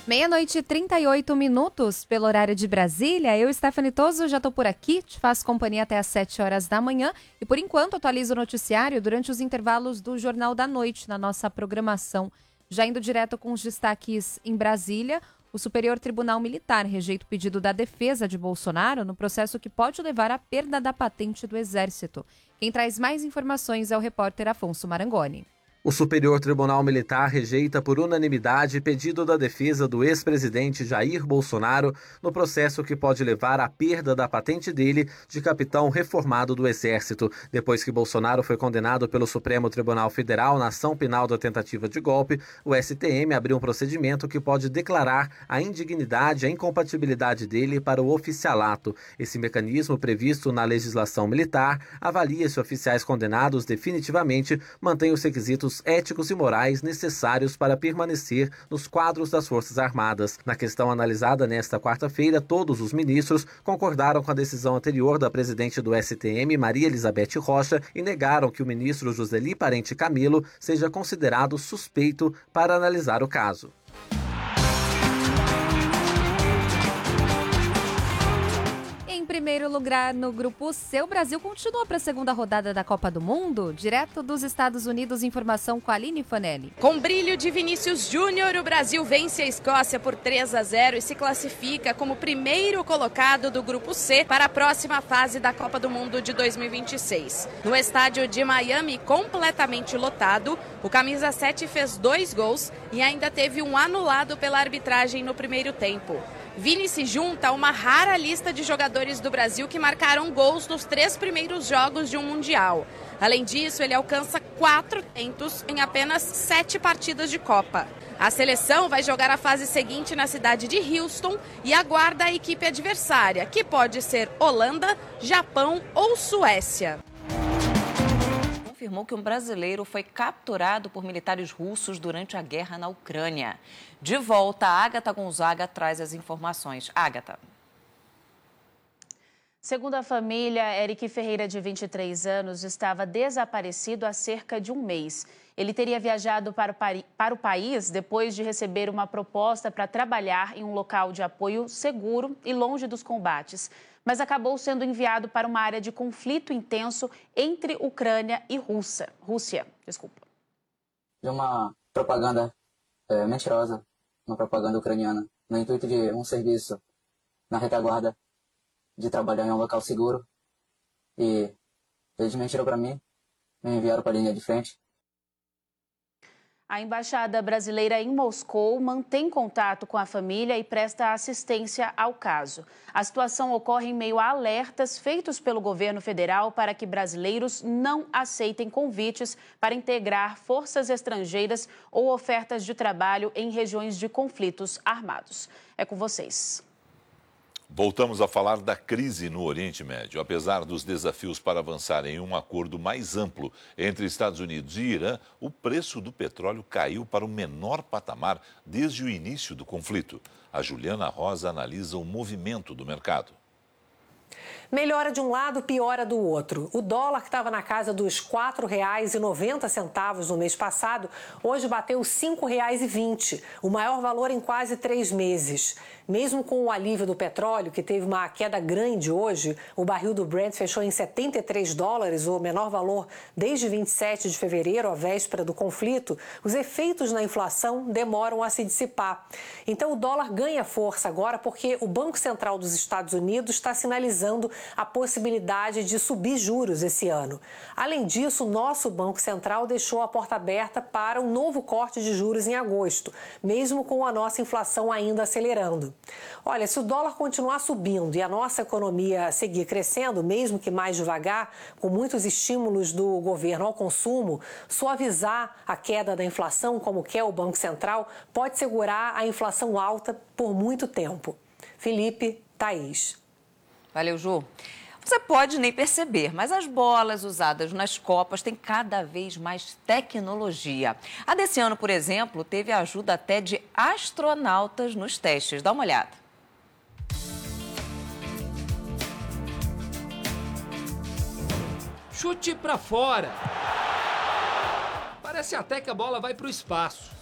Meia-noite e 38 minutos pelo horário de Brasília. Eu, Stephanie Toso, já estou por aqui, te faço companhia até às 7 horas da manhã e, por enquanto, atualizo o noticiário durante os intervalos do Jornal da Noite na nossa programação. Já indo direto com os destaques em Brasília, o Superior Tribunal Militar rejeita o pedido da defesa de Bolsonaro no processo que pode levar à perda da patente do Exército. Quem traz mais informações é o repórter Afonso Marangoni. O Superior Tribunal Militar rejeita por unanimidade pedido da defesa do ex-presidente Jair Bolsonaro no processo que pode levar à perda da patente dele de capitão reformado do Exército. Depois que Bolsonaro foi condenado pelo Supremo Tribunal Federal na ação penal da tentativa de golpe, o STM abriu um procedimento que pode declarar a indignidade e a incompatibilidade dele para o oficialato. Esse mecanismo, previsto na legislação militar, avalia se oficiais condenados definitivamente mantêm os requisitos éticos e morais necessários para permanecer nos quadros das Forças Armadas. Na questão analisada nesta quarta-feira, todos os ministros concordaram com a decisão anterior da presidente do STM, Maria Elizabeth Rocha, e negaram que o ministro Joseli Parente Camilo seja considerado suspeito para analisar o caso. Em primeiro lugar, no Grupo C, o Brasil continua para a segunda rodada da Copa do Mundo. Direto dos Estados Unidos, informação com a Aline Fanelli. Com brilho de Vinícius Júnior, o Brasil vence a Escócia por 3-0 e se classifica como primeiro colocado do Grupo C para a próxima fase da Copa do Mundo de 2026. No estádio de Miami, completamente lotado, o camisa 7 fez 2 gols e ainda teve um anulado pela arbitragem no primeiro tempo. Vini se junta a uma rara lista de jogadores do Brasil que marcaram gols nos 3 primeiros jogos de um Mundial. Além disso, ele alcança 4 tentos em apenas 7 partidas de Copa. A seleção vai jogar a fase seguinte na cidade de Houston e aguarda a equipe adversária, que pode ser Holanda, Japão ou Suécia. Confirmou que um brasileiro foi capturado por militares russos durante a guerra na Ucrânia. De volta, a Ágata Gonzaga traz as informações. Ágata. Segundo a família, Eric Ferreira, de 23 anos, estava desaparecido há cerca de um mês. Ele teria viajado para o país depois de receber uma proposta para trabalhar em um local de apoio seguro e longe dos combates, mas acabou sendo enviado para uma área de conflito intenso entre Ucrânia e Rússia. De uma propaganda mentirosa, uma propaganda ucraniana, no intuito de um serviço na retaguarda, de trabalhar em um local seguro. E eles mentiram para mim, me enviaram para a linha de frente. A Embaixada Brasileira em Moscou mantém contato com a família e presta assistência ao caso. A situação ocorre em meio a alertas feitos pelo governo federal para que brasileiros não aceitem convites para integrar forças estrangeiras ou ofertas de trabalho em regiões de conflitos armados. É com vocês. Voltamos a falar da crise no Oriente Médio. Apesar dos desafios para avançar em um acordo mais amplo entre Estados Unidos e Irã, o preço do petróleo caiu para o menor patamar desde o início do conflito. A Juliana Rosa analisa o movimento do mercado. Melhora de um lado, piora do outro. O dólar, que estava na casa dos R$ 4,90 no mês passado, hoje bateu R$ 5,20, o maior valor em quase 3 meses. Mesmo com o alívio do petróleo, que teve uma queda grande hoje, o barril do Brent fechou em $73, o menor valor desde 27 de fevereiro, a véspera do conflito. Os efeitos na inflação demoram a se dissipar. Então, o dólar ganha força agora porque o Banco Central dos Estados Unidos está sinalizando a possibilidade de subir juros esse ano. Além disso, o nosso Banco Central deixou a porta aberta para um novo corte de juros em agosto, mesmo com a nossa inflação ainda acelerando. Olha, se o dólar continuar subindo e a nossa economia seguir crescendo, mesmo que mais devagar, com muitos estímulos do governo ao consumo, suavizar a queda da inflação, como quer o Banco Central, pode segurar a inflação alta por muito tempo. Felipe, Thaís. Valeu, Ju. Você pode nem perceber, mas as bolas usadas nas Copas têm cada vez mais tecnologia. A desse ano, por exemplo, teve a ajuda até de astronautas nos testes. Dá uma olhada. Chute pra fora. Parece até que a bola vai pro espaço.